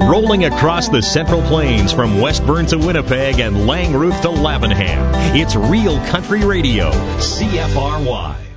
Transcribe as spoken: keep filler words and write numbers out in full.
Rolling across the Central Plains from Westburn to Winnipeg and Langrooth to Lavenham. It's real country radio, C F R Y.